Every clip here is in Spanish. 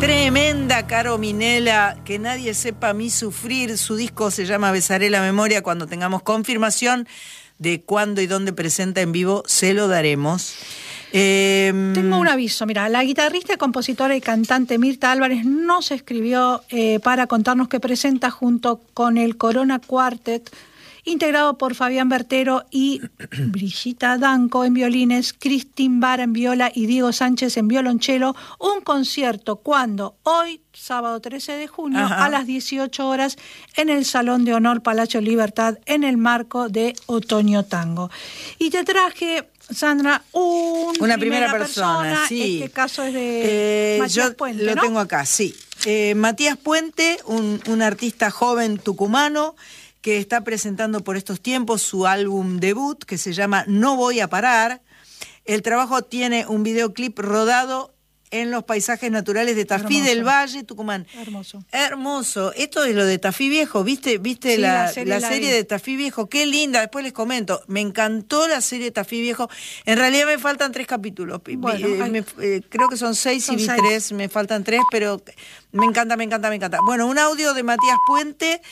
Tremenda Caro Minela, que nadie sepa mi sufrir. Su disco se llama Besaré la Memoria. Cuando tengamos confirmación de cuándo y dónde presenta en vivo, se lo daremos. Tengo un aviso, mira, la guitarrista, compositora y cantante Mirta Álvarez nos escribió para contarnos que presenta junto con el Corona Quartet, integrado por Fabián Bertero y Brigitta Danco en violines, Cristín Vara en viola y Diego Sánchez en violonchelo, un concierto cuando hoy, sábado 13 de junio, a las 18 horas, en el Salón de Honor Palacio Libertad, en el marco de Otoño Tango. Y te traje, Sandra, una primera persona. Sí. Este caso es de Matías Puente, lo ¿no? tengo acá, sí. Matías Puente, un artista joven tucumano, que está presentando por estos tiempos su álbum debut, que se llama No Voy a Parar. El trabajo tiene un videoclip rodado en los paisajes naturales de Tafí del Valle, Tucumán. Hermoso. Hermoso. Esto es lo de Tafí Viejo, ¿viste Sí, la serie de Tafí Viejo? Qué linda, después les comento. Me encantó la serie de Tafí Viejo. En realidad me faltan 3 capítulos. Bueno, creo que son 6 y vi 3, me faltan 3, pero me encanta. Bueno, un audio de Matías Puente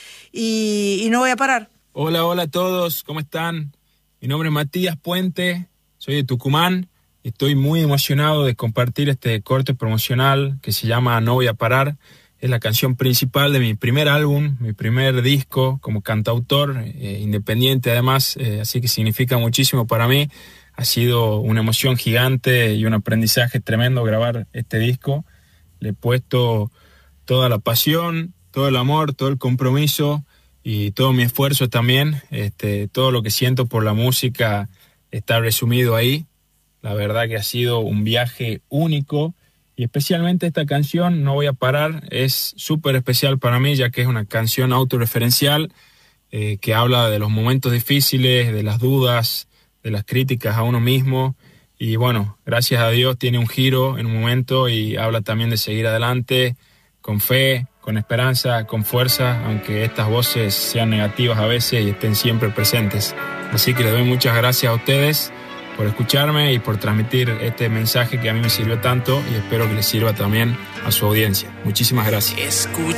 y No Voy a Parar. Hola a todos, ¿cómo están? Mi nombre es Matías Puente, soy de Tucumán. Estoy muy emocionado de compartir este corte promocional que se llama No Voy a Parar. Es la canción principal de mi primer álbum, mi primer disco como cantautor, independiente además, así que significa muchísimo para mí. Ha sido una emoción gigante y un aprendizaje tremendo grabar este disco. Le he puesto toda la pasión, todo el amor, todo el compromiso y todo mi esfuerzo también. Todo lo que siento por la música está resumido ahí. La verdad que ha sido un viaje único y especialmente esta canción, No Voy a Parar, es súper especial para mí, ya que es una canción autorreferencial que habla de los momentos difíciles, de las dudas, de las críticas a uno mismo. Y bueno, gracias a Dios tiene un giro en un momento y habla también de seguir adelante con fe, con esperanza, con fuerza, aunque estas voces sean negativas a veces y estén siempre presentes. Así que les doy muchas gracias a ustedes por escucharme y por transmitir este mensaje que a mí me sirvió tanto y espero que les sirva también a su audiencia. Muchísimas gracias.